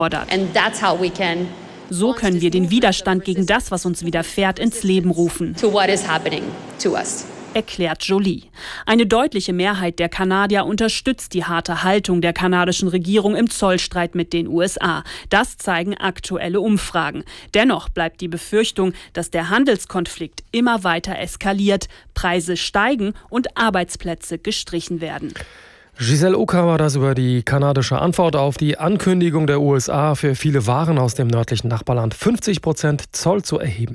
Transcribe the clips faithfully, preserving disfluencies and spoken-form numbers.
And that's how we can So können wir den Widerstand gegen das, was uns widerfährt, ins Leben rufen, to what is happening to us. Erklärt Joly. Eine deutliche Mehrheit der Kanadier unterstützt die harte Haltung der kanadischen Regierung im Zollstreit mit den U S A. Das zeigen aktuelle Umfragen. Dennoch bleibt die Befürchtung, dass der Handelskonflikt immer weiter eskaliert, Preise steigen und Arbeitsplätze gestrichen werden. Giselle Ucker war das über die kanadische Antwort auf die Ankündigung der U S A, für viele Waren aus dem nördlichen Nachbarland fünfzig Prozent Zoll zu erheben.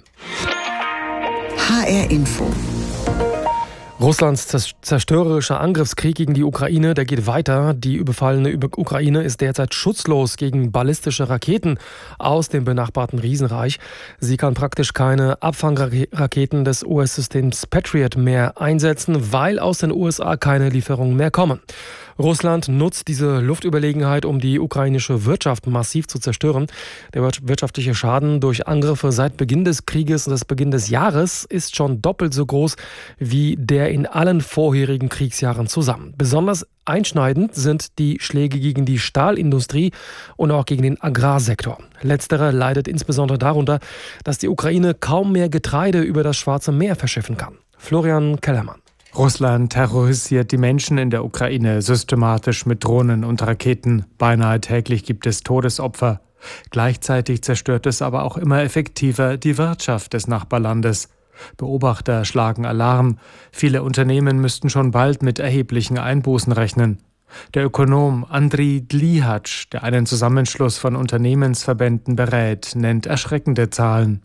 H R Info. Russlands zerstörerischer Angriffskrieg gegen die Ukraine, der geht weiter. Die überfallene Ukraine ist derzeit schutzlos gegen ballistische Raketen aus dem benachbarten Riesenreich. Sie kann praktisch keine Abfangraketen des U S-Systems Patriot mehr einsetzen, weil aus den U S A keine Lieferungen mehr kommen. Russland nutzt diese Luftüberlegenheit, um die ukrainische Wirtschaft massiv zu zerstören. Der wirtschaftliche Schaden durch Angriffe seit Beginn des Krieges und des Beginn des Jahres ist schon doppelt so groß wie der in allen vorherigen Kriegsjahren zusammen. Besonders einschneidend sind die Schläge gegen die Stahlindustrie und auch gegen den Agrarsektor. Letzterer leidet insbesondere darunter, dass die Ukraine kaum mehr Getreide über das Schwarze Meer verschiffen kann. Florian Kellermann. Russland terrorisiert die Menschen in der Ukraine systematisch mit Drohnen und Raketen. Beinahe täglich gibt es Todesopfer. Gleichzeitig zerstört es aber auch immer effektiver die Wirtschaft des Nachbarlandes. Beobachter schlagen Alarm. Viele Unternehmen müssten schon bald mit erheblichen Einbußen rechnen. Der Ökonom Andriy Dlihatsch, der einen Zusammenschluss von Unternehmensverbänden berät, nennt erschreckende Zahlen.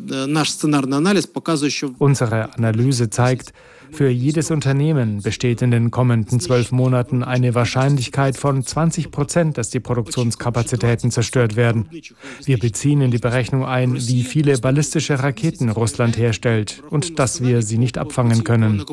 Unsere Analyse zeigt, für jedes Unternehmen besteht in den kommenden zwölf Monaten eine Wahrscheinlichkeit von zwanzig Prozent, dass die Produktionskapazitäten zerstört werden. Wir beziehen in die Berechnung ein, wie viele ballistische Raketen Russland herstellt und dass wir sie nicht abfangen können.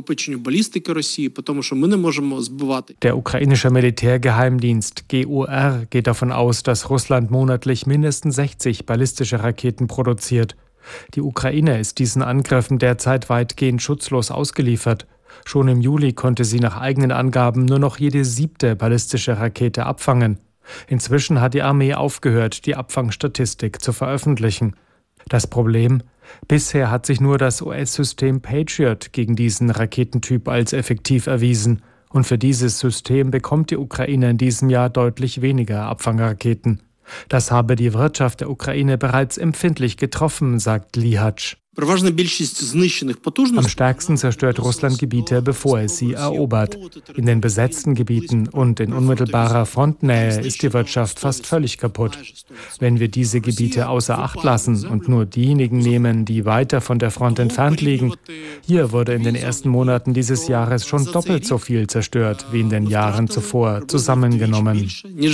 Der ukrainische Militärgeheimdienst G U R geht davon aus, dass Russland monatlich mindestens sechzig ballistische Raketen produziert. Die Ukraine ist diesen Angriffen derzeit weitgehend schutzlos ausgeliefert. Schon im Juli konnte sie nach eigenen Angaben nur noch jede siebte ballistische Rakete abfangen. Inzwischen hat die Armee aufgehört, die Abfangstatistik zu veröffentlichen. Das Problem? Bisher hat sich nur das U S-System Patriot gegen diesen Raketentyp als effektiv erwiesen. Und für dieses System bekommt die Ukraine in diesem Jahr deutlich weniger Abfangraketen. Das habe die Wirtschaft der Ukraine bereits empfindlich getroffen, sagt Dlihatsch. Am stärksten zerstört Russland Gebiete, bevor es sie erobert. In den besetzten Gebieten und in unmittelbarer Frontnähe ist die Wirtschaft fast völlig kaputt. Wenn wir diese Gebiete außer Acht lassen und nur diejenigen nehmen, die weiter von der Front entfernt liegen, hier wurde in den ersten Monaten dieses Jahres schon doppelt so viel zerstört wie in den Jahren zuvor zusammengenommen.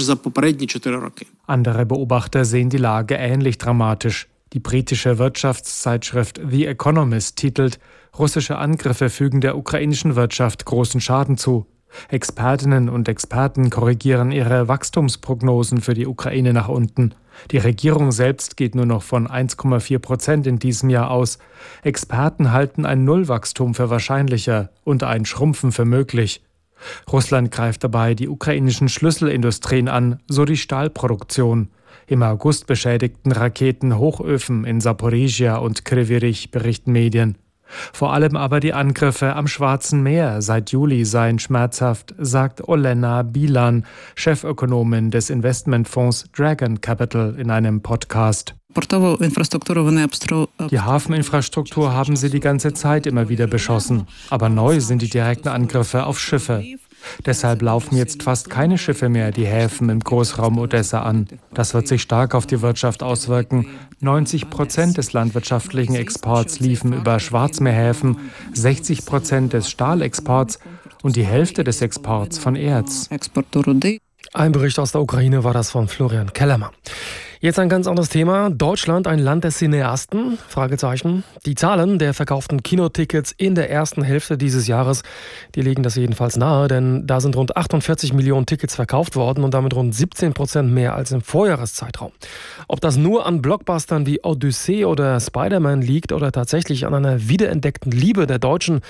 Andere Beobachter sehen die Lage ähnlich dramatisch. Die britische Wirtschaftszeitschrift The Economist titelt: Russische Angriffe fügen der ukrainischen Wirtschaft großen Schaden zu. Expertinnen und Experten korrigieren ihre Wachstumsprognosen für die Ukraine nach unten. Die Regierung selbst geht nur noch von eins Komma vier Prozent in diesem Jahr aus. Experten halten ein Nullwachstum für wahrscheinlicher und ein Schrumpfen für möglich. Russland greift dabei die ukrainischen Schlüsselindustrien an, so die Stahlproduktion. Im August beschädigten Raketen Hochöfen in Saporizhia und Kryvyi Rih, berichten Medien. Vor allem aber die Angriffe am Schwarzen Meer seit Juli seien schmerzhaft, sagt Olena Bilan, Chefökonomin des Investmentfonds Dragon Capital in einem Podcast. Die Hafeninfrastruktur haben sie die ganze Zeit immer wieder beschossen. Aber neu sind die direkten Angriffe auf Schiffe. Deshalb laufen jetzt fast keine Schiffe mehr die Häfen im Großraum Odessa an. Das wird sich stark auf die Wirtschaft auswirken. neunzig Prozent des landwirtschaftlichen Exports liefen über Schwarzmeerhäfen, sechzig Prozent des Stahlexports und die Hälfte des Exports von Erz. Ein Bericht aus der Ukraine war das von Florian Kellermann. Jetzt ein ganz anderes Thema. Deutschland, ein Land der Cineasten? Fragezeichen. Die Zahlen der verkauften Kinotickets in der ersten Hälfte dieses Jahres, die legen das jedenfalls nahe, denn da sind rund achtundvierzig Millionen Tickets verkauft worden und damit rund siebzehn Prozent mehr als im Vorjahreszeitraum. Ob das nur an Blockbustern wie Odyssee oder Spider-Man liegt oder tatsächlich an einer wiederentdeckten Liebe der Deutschen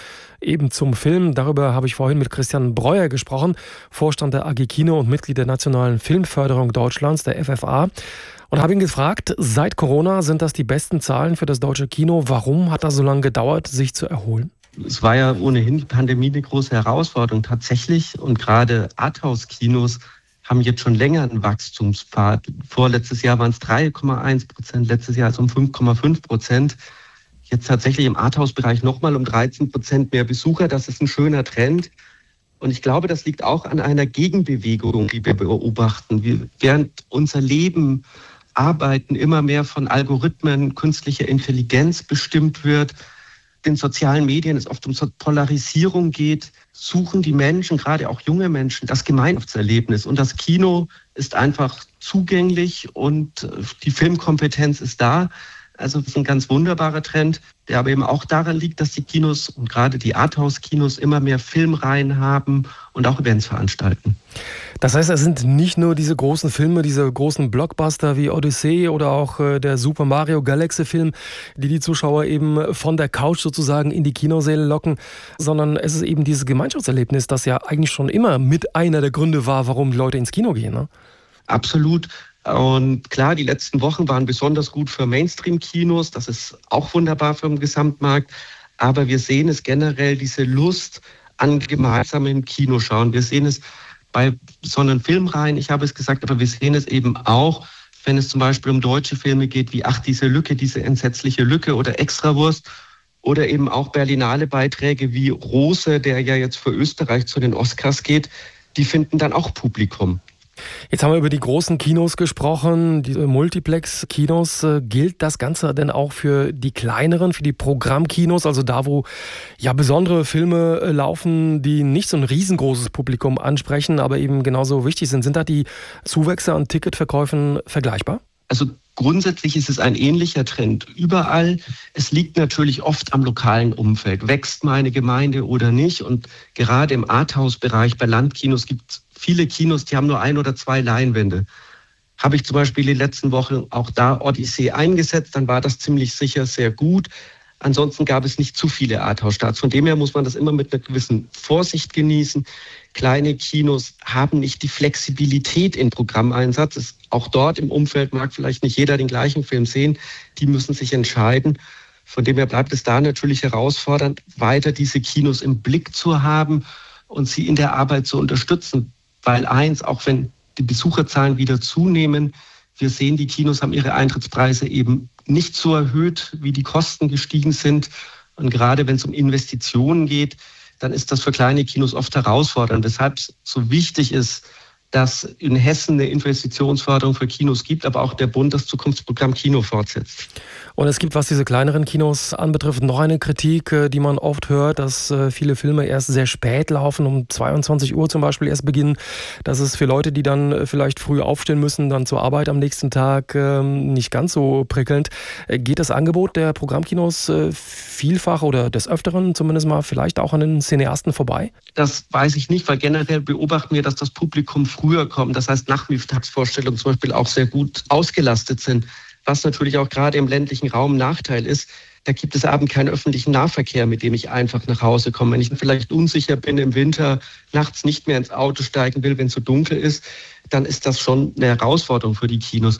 eben zum Film. Darüber habe ich vorhin mit Christian Breuer gesprochen, Vorstand der A G Kino und Mitglied der Nationalen Filmförderung Deutschlands, der F F A. Und habe ihn gefragt, seit Corona sind das die besten Zahlen für das deutsche Kino. Warum hat das so lange gedauert, sich zu erholen? Es war ja ohnehin die Pandemie eine große Herausforderung tatsächlich. Und gerade Arthouse-Kinos haben jetzt schon länger einen Wachstumspfad. Vorletztes Jahr waren es drei Komma eins Prozent, letztes Jahr ist es um fünf Komma fünf Prozent. Jetzt tatsächlich im Arthouse-Bereich nochmal um dreizehn Prozent mehr Besucher. Das ist ein schöner Trend. Und ich glaube, das liegt auch an einer Gegenbewegung, die wir beobachten. Wir, während unser Leben, Arbeiten immer mehr von Algorithmen, künstlicher Intelligenz bestimmt wird, in sozialen Medien es oft um Polarisierung geht, suchen die Menschen, gerade auch junge Menschen, das Gemeinschaftserlebnis. Und das Kino ist einfach zugänglich und die Filmkompetenz ist da. Also das ist ein ganz wunderbarer Trend, der aber eben auch daran liegt, dass die Kinos und gerade die Arthouse-Kinos immer mehr Filmreihen haben und auch Events veranstalten. Das heißt, es sind nicht nur diese großen Filme, diese großen Blockbuster wie Odyssey oder auch der Super Mario Galaxy-Film, die die Zuschauer eben von der Couch sozusagen in die Kinosäle locken, sondern es ist eben dieses Gemeinschaftserlebnis, das ja eigentlich schon immer mit einer der Gründe war, warum die Leute ins Kino gehen, ne? Absolut. Und klar, die letzten Wochen waren besonders gut für Mainstream-Kinos. Das ist auch wunderbar für den Gesamtmarkt. Aber wir sehen es generell, diese Lust an gemeinsamen Kinoschauen. Wir sehen es bei besonderen Filmreihen, ich habe es gesagt, aber wir sehen es eben auch, wenn es zum Beispiel um deutsche Filme geht, wie Ach, diese Lücke, diese entsetzliche Lücke oder Extrawurst. Oder eben auch Berlinale-Beiträge wie Rose, der ja jetzt für Österreich zu den Oscars geht. Die finden dann auch Publikum. Jetzt haben wir über die großen Kinos gesprochen, diese Multiplex-Kinos. Gilt das Ganze denn auch für die kleineren, für die Programmkinos, also da, wo ja besondere Filme laufen, die nicht so ein riesengroßes Publikum ansprechen, aber eben genauso wichtig sind? Sind da die Zuwächse an Ticketverkäufen vergleichbar? Also grundsätzlich ist es ein ähnlicher Trend überall. Es liegt natürlich oft am lokalen Umfeld. Wächst meine Gemeinde oder nicht? Und gerade im Arthouse-Bereich bei Landkinos gibt es viele Kinos, die haben nur ein oder zwei Leinwände. Habe ich zum Beispiel die letzten Wochen auch da Odyssey eingesetzt, dann war das ziemlich sicher sehr gut. Ansonsten gab es nicht zu viele Arthouse-Starts. Von dem her muss man das immer mit einer gewissen Vorsicht genießen. Kleine Kinos haben nicht die Flexibilität im Programmeinsatz. Es, auch dort im Umfeld mag vielleicht nicht jeder den gleichen Film sehen. Die müssen sich entscheiden. Von dem her bleibt es da natürlich herausfordernd, weiter diese Kinos im Blick zu haben und sie in der Arbeit zu unterstützen. Weil eins, auch wenn die Besucherzahlen wieder zunehmen, wir sehen, die Kinos haben ihre Eintrittspreise eben nicht so erhöht, wie die Kosten gestiegen sind. Und gerade wenn es um Investitionen geht, dann ist das für kleine Kinos oft herausfordernd. Weshalb es so wichtig ist, dass in Hessen eine Investitionsförderung für Kinos gibt, aber auch der Bund das Zukunftsprogramm Kino fortsetzt. Und es gibt, was diese kleineren Kinos anbetrifft, noch eine Kritik, die man oft hört, dass viele Filme erst sehr spät laufen, um zweiundzwanzig Uhr zum Beispiel erst beginnen. Das ist für Leute, die dann vielleicht früh aufstehen müssen, dann zur Arbeit am nächsten Tag, nicht ganz so prickelnd. Geht das Angebot der Programmkinos vielfach oder des Öfteren zumindest mal vielleicht auch an den Cineasten vorbei? Das weiß ich nicht, weil generell beobachten wir, dass das Publikum früher kommt. Das heißt, Nachmittagsvorstellungen zum Beispiel auch sehr gut ausgelastet sind. Was natürlich auch gerade im ländlichen Raum ein Nachteil ist, da gibt es abends keinen öffentlichen Nahverkehr, mit dem ich einfach nach Hause komme. Wenn ich vielleicht unsicher bin im Winter, nachts nicht mehr ins Auto steigen will, wenn es so dunkel ist, dann ist das schon eine Herausforderung für die Kinos.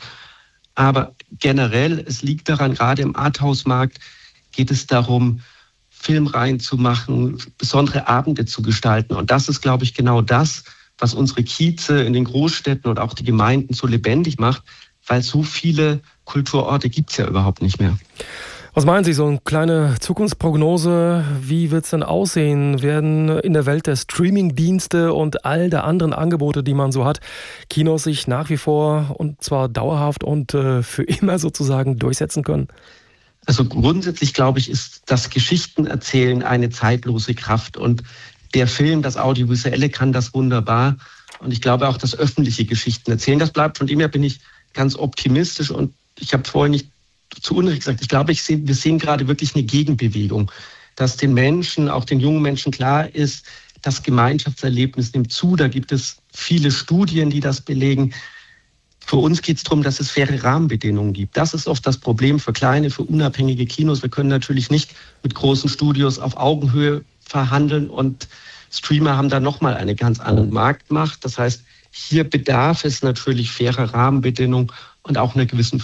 Aber generell, es liegt daran, gerade im Arthouse-Markt geht es darum, Filmreihen zu machen, besondere Abende zu gestalten. Und das ist, glaube ich, genau das, was unsere Kieze in den Großstädten und auch die Gemeinden so lebendig macht, weil so viele Kulturorte gibt es ja überhaupt nicht mehr. Was meinen Sie, so eine kleine Zukunftsprognose, wie wird es denn aussehen? Werden in der Welt der Streamingdienste und all der anderen Angebote, die man so hat, Kinos sich nach wie vor und zwar dauerhaft und äh, für immer sozusagen durchsetzen können? Also grundsätzlich, glaube ich, ist das Geschichtenerzählen eine zeitlose Kraft und der Film, das Audiovisuelle kann das wunderbar und ich glaube auch das öffentliche Geschichtenerzählen, das bleibt. Von dem her bin ich ganz optimistisch und ich habe vorhin nicht zu Unrecht gesagt, ich glaube, ich seh, wir sehen gerade wirklich eine Gegenbewegung, dass den Menschen, auch den jungen Menschen klar ist, das Gemeinschaftserlebnis nimmt zu. Da gibt es viele Studien, die das belegen. Für uns geht es darum, dass es faire Rahmenbedingungen gibt. Das ist oft das Problem für kleine, für unabhängige Kinos. Wir können natürlich nicht mit großen Studios auf Augenhöhe verhandeln und Streamer haben da nochmal eine ganz andere Marktmacht. Das heißt, hier bedarf es natürlich fairer Rahmenbedingungen und auch einer gewissen